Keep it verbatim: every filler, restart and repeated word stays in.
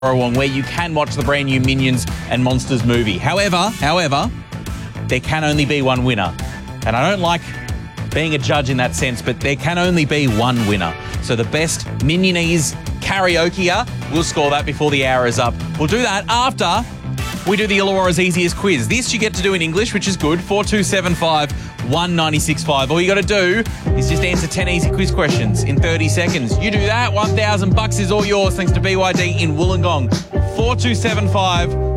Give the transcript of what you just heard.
one where you can watch the brand new Minions and Monsters movie. However, however, there can only be one winner. And I don't like being a judge in that sense, but there can only be one winner. So the best Minionese karaoke, we'll score that before the hour is up. We'll do that after we do the Illawarra's Easiest Quiz. This you get to do in English, which is good. four two seven five, one nine six five. All you got to do is just answer ten easy quiz questions in thirty seconds. You do that, one thousand bucks is all yours thanks to B Y D in Wollongong. four two seven five,